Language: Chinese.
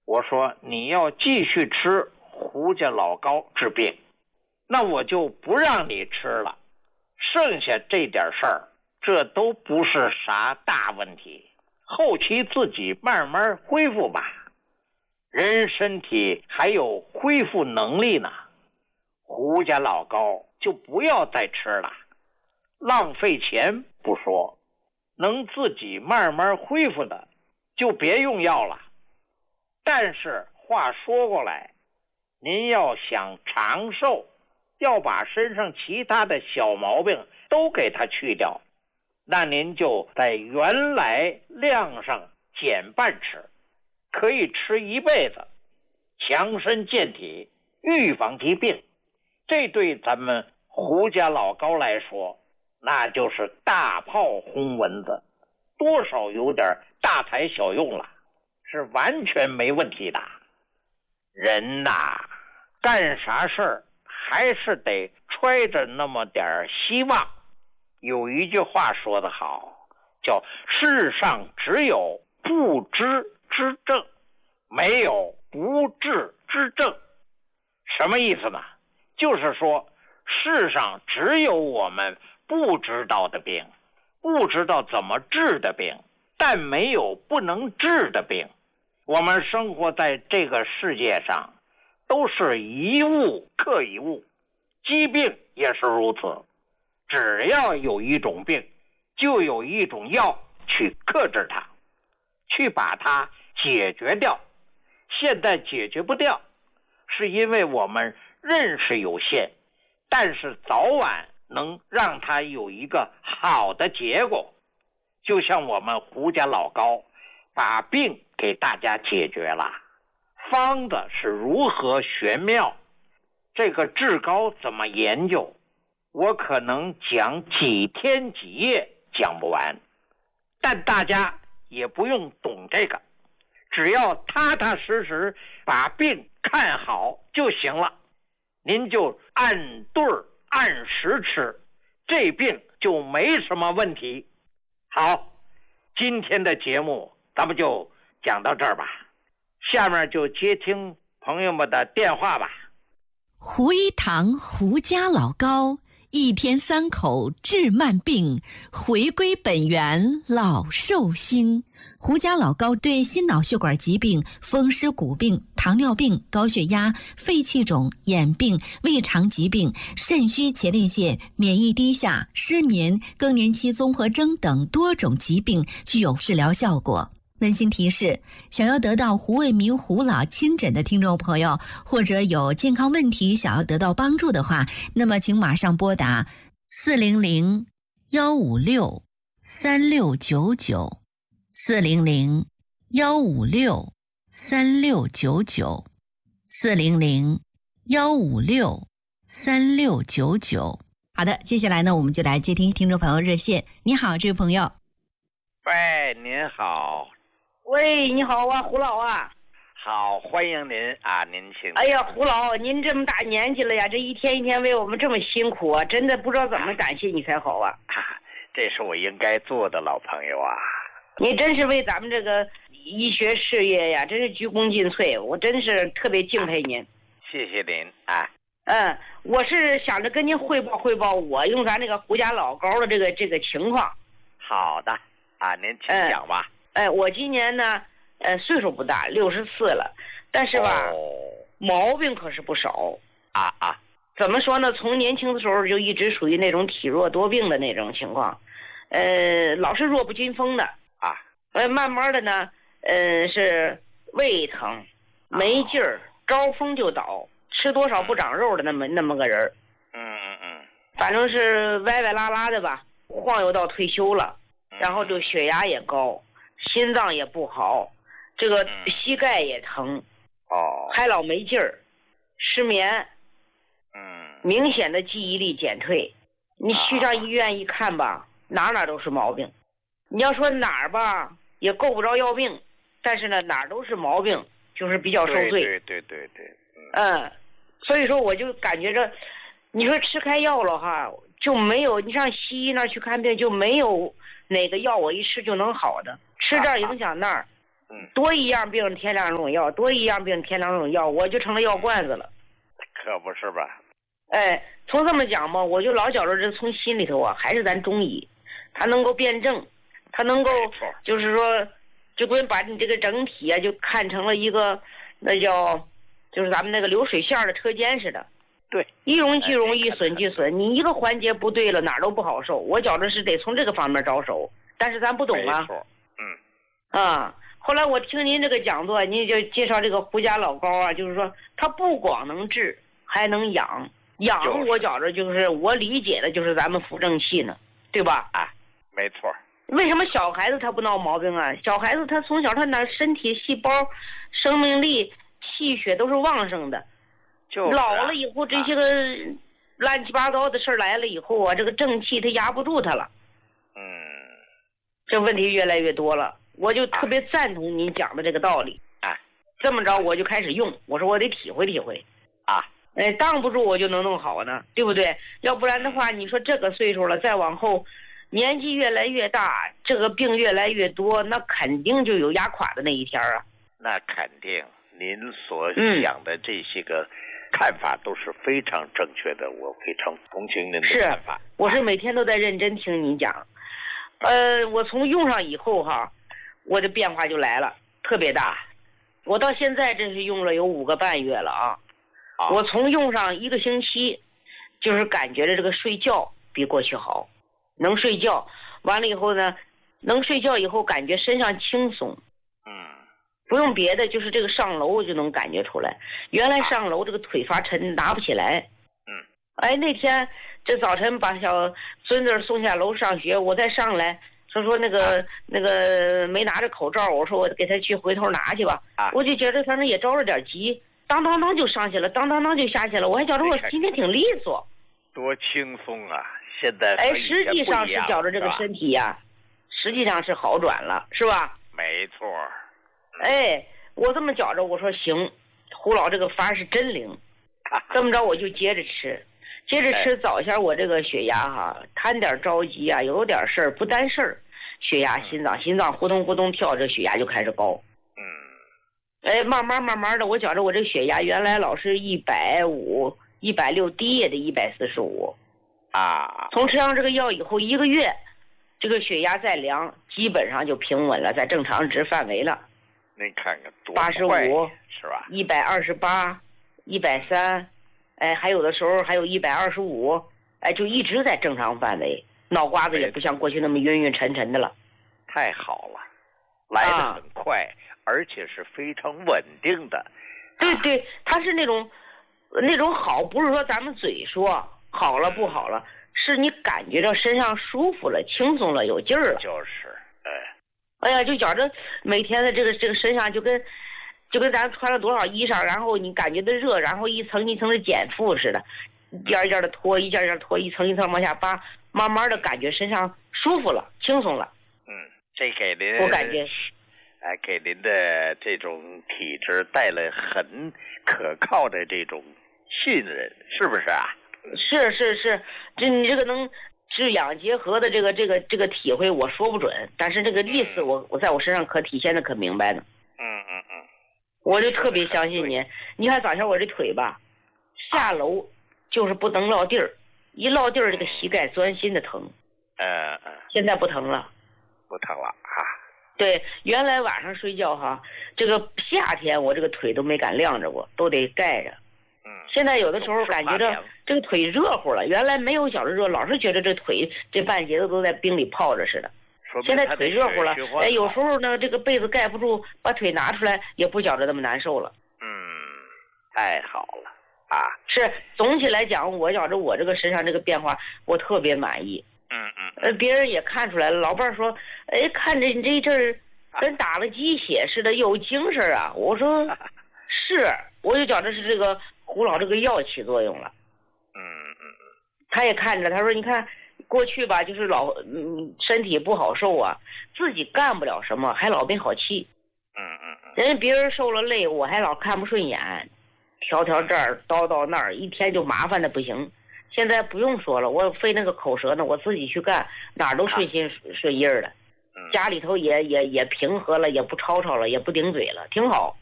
我说你要继续吃胡家老膏治病，那我就不让你吃了。剩下这点事儿，这都不是啥大问题，后期自己慢慢恢复吧。人身体还有恢复能力呢，胡家老膏就不要再吃了，浪费钱不说，能自己慢慢恢复的就别用药了。但是话说过来，您要想长寿，要把身上其他的小毛病都给它去掉，那您就在原来量上减半吃，可以吃一辈子，强身健体，预防疾病。这对咱们胡家老膏来说，那就是大炮轰蚊子，多少有点大材小用了，是完全没问题的。人呐，干啥事儿还是得揣着那么点希望。有一句话说得好，叫世上只有不知之症，没有不治之症。什么意思呢？就是说世上只有我们不知道的病，不知道怎么治的病，但没有不能治的病。我们生活在这个世界上，都是一物克一物，疾病也是如此。只要有一种病，就有一种药去克制它，去把它解决掉。现在解决不掉，是因为我们认识有限，但是早晚能让它有一个好的结果。就像我们胡家老膏把病给大家解决了，方子是如何玄妙，这个治膏怎么研究，我可能讲几天几夜讲不完，但大家也不用懂这个，只要踏踏实实把病看好就行了。您就按对儿按时吃，这病就没什么问题。好，今天的节目咱们就讲到这儿吧，下面就接听朋友们的电话吧。 胡一堂胡家老膏，一天3口治慢病，回归本源老寿星。胡家老膏对心脑血管疾病、风湿骨病、糖尿病、高血压、肺气肿、眼病、胃肠疾病、肾虚前列腺、免疫低下、失眠、更年期综合征等多种疾病具有治疗效果。温馨提示：想要得到胡卫民胡老亲诊的听众朋友，或者有健康问题想要得到帮助的话，那么请马上拨打400-156-3699 400-156-3699 400-156-3699。好的，接下来呢，我们就来接听听众朋友热线。你好，这位朋友。 喂，您好。 喂，你好啊，胡老啊。 好，欢迎您啊，您请。 哎呀，胡老，您这么大年纪了呀，这一天一天为我们这么辛苦啊，真的不知道怎么感谢你才好啊。 这是我应该做的，老朋友啊。 你真是为咱们这个医学事业呀，真是鞠躬尽瘁，我真是特别敬佩您。 谢谢您啊。 我是想着跟您汇报汇报我用咱那个胡家老膏的这个情况。 好的啊，您请讲吧。 我今年呢，岁数不大，64了，但是吧，毛病可是不少啊。 怎么说呢？从年轻的时候就一直属于那种体弱多病的那种情况，老是弱不禁风的啊。 慢慢的呢，是胃疼、没劲儿，招风就倒，吃多少不长肉的那么个人。反正是歪歪拉拉的吧，晃悠到退休了，然后就血压也高，心脏也不好，这个膝盖也疼，还老没劲儿，失眠，明显的记忆力减退。你去上医院一看吧，哪都是毛病。你要说哪儿吧，也够不着要病，但是呢，哪儿都是毛病，就是比较受罪。 对。 所以说我就感觉着，你说吃开药了哈，就没有你上西医那儿去看病，就没有哪个药我一吃就能好的，吃这儿影响那儿， 多一样病添两种药，多一样病添两种药，我就成了药罐子了。 可不是吧？ 哎，从这么讲嘛，我就老觉着这从心里头啊，还是咱中医，它能够辩证，它能够就是说，就跟把你这个整体啊，就看成了一个那叫，就是咱们那个流水线的车间似的。 对， 一荣俱荣，一损俱损。你一个环节不对了，哪儿都不好受。我觉着是得从这个方面着手，但是咱不懂啊。 没错， 后来我听您这个讲座，您就介绍这个胡家老高啊，就是说他不光能治，还能养。养我觉着就是我理解的就是咱们扶正气呢，对吧？ 没错。 为什么小孩子他不闹毛病啊？小孩子他从小他那身体细胞、生命力、气血都是旺盛的。老了以后，这些个乱七八糟的事儿来了以后啊，这个正气他压不住他了。这问题越来越多了，我就特别赞同您讲的这个道理。这么着我就开始用，我说我得体会体会。挡不住我就能弄好呢，对不对？要不然的话，你说这个岁数了，再往后，年纪越来越大，这个病越来越多，那肯定就有压垮的那一天啊。 那肯定，您所想的这些个看法都是非常正确的，我非常同情您的看法。 我是每天都在认真听您讲。我从用上以后哈，我的变化就来了，特别大。我到现在真是用了有5个半月了啊。我从用上1个星期，就是感觉的这个睡觉比过去好，能睡觉。完了以后呢，能睡觉以后感觉身上轻松。不用别的，就是这个上楼就能感觉出来。原来上楼这个腿发沉，拿不起来。那天这早晨把小孙子送下楼上学，我再上来，说那个没拿着口罩，我说我给他去回头拿去吧。我就觉得反正也着了点急。当当当就上去了，当当当就下去了，我还觉得我今天挺利索， 多轻松啊！现在实际上是觉着这个身体呀，实际上是好转了，是吧？ 没错。 我这么觉着，我说行，胡老这个法是真灵，这么着我就接着吃，早先我这个血压哈，贪点着急啊，有点事儿不担事儿，血压心脏呼通呼通跳，这血压就开始高。慢慢的，我觉着我这血压原来老是150、160，低也得145。从吃上这个药以后1个月，这个血压再量，基本上就平稳了，在正常值范围了。 您看看多 85 是吧 ？128、130，还有的时候还有125，就一直在正常范围，脑瓜子也不像过去那么晕沉沉的了。 太好了，来得很快。而且是非常稳定的。 对，它是那种好，不是说咱们嘴说好了不好了，是你感觉到身上舒服了、轻松了、有劲儿了。就觉着每天的这个身上就跟咱穿了多少衣裳，然后你感觉的热，然后一层一层的减负似的，一件一件的脱，一件一件脱，一层一层往下扒，慢慢的感觉身上舒服了、轻松了。 这给您我感觉。 给您的这种体质带来很可靠的这种信任，是不是啊？ 是，你这个能治养结合的这个体会，我说不准，但是这个意思我在我身上可体现的可明白呢。我就特别相信您。你看早上我这腿吧，下楼就是不能落地儿，一落地儿这个膝盖钻心的疼。现在不疼了。 不疼了啊。 对，原来晚上睡觉哈，这个夏天我这个腿都没敢晾着过，都得盖着。现在有的时候感觉着这个腿热乎了，原来没有觉着热，老是觉得这腿这半截子都在冰里泡着似的。现在腿热乎了，有时候呢这个被子盖不住，把腿拿出来也不觉着那么难受了。 太好了啊！ 是，总体来讲，我觉着我这个身上这个变化，我特别满意。别人也看出来了，老伴儿说，看着你这一阵儿跟打了鸡血似的，有精神啊。我说是，我就觉着是这个胡老这个药起作用了。他也看着，他说你看过去吧，就是身体不好受啊，自己干不了什么，还老没好气。人家别人受了累，我还老看不顺眼，条这儿叨那儿，一天就麻烦的不行。现在不用说了，我费那个口舌呢，我自己去干，哪儿都顺心顺意的。 家里头也平和了，也不吵吵了，也不顶嘴了，挺好。